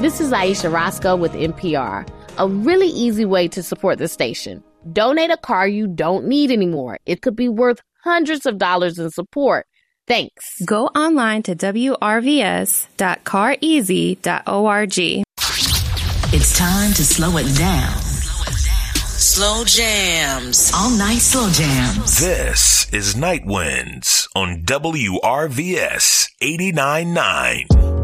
This is Aisha Roscoe with NPR. A really easy way to support the station. Donate a car you don't need anymore. It could be worth hundreds of dollars in support. Thanks. Go online to wrvs.careasy.org. It's time to slow it down. Slow jams. All night slow jams. This is Night Winds on WRVS 89.9.